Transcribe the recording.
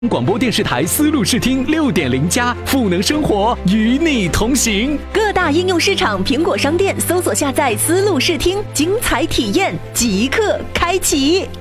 广播电视台思路视听6.0+，赋能生活，与你同行。 各大应用市场苹果商店搜索下载思路视听，精彩体验即刻开启。